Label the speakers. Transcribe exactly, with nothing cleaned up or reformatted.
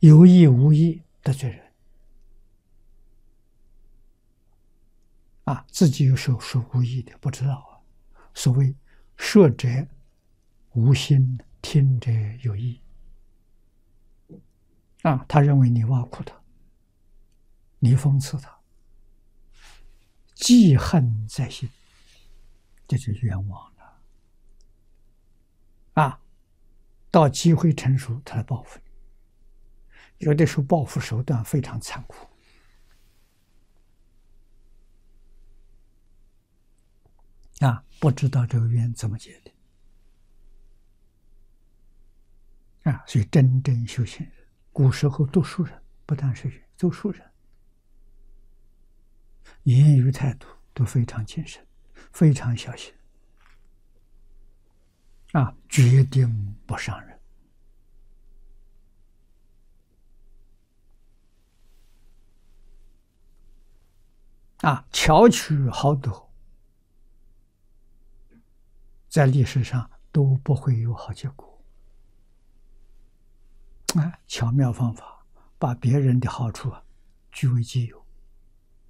Speaker 1: 有意无意得罪人啊，自己有时候是无意的，不知道啊。所谓说者无心，听者有意啊。他认为你挖苦他，你讽刺他，记恨在心，这就冤枉了啊。到机会成熟，他来报复你。有的时候报复手段非常残酷啊，不知道这个冤怎么结的啊。所以真正修行人，古时候读书人，不但是读书人，言语态度都非常谨慎，非常小心啊，决定不伤人啊。巧取豪夺，在历史上都不会有好结果啊。巧妙方法，把别人的好处啊据为己有。